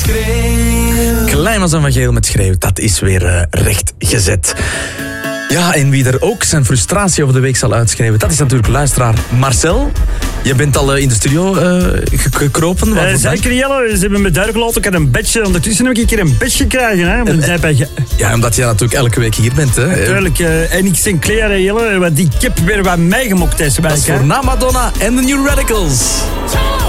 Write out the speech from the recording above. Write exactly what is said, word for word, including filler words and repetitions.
schreeuw. Kleimers en Van Geel met Schreeuw, dat is weer uh, recht gezet. Ja, en wie er ook zijn frustratie over de week zal uitschrijven, dat is natuurlijk luisteraar Marcel. Je bent al uh, in de studio uh, gekropen. Uh, zeker, Jelle. Ze hebben me duidelijk gelaten. Ik had een badge. Ondertussen heb ik een keer een badge gekregen. Hè, en, en, bij... Ja, omdat je natuurlijk elke week hier bent. Hè. Natuurlijk. Uh, en ik Sinclair, Jelle. Want die kip weer wat mij gemokt is. Dat is voor na Madonna en de New Radicals.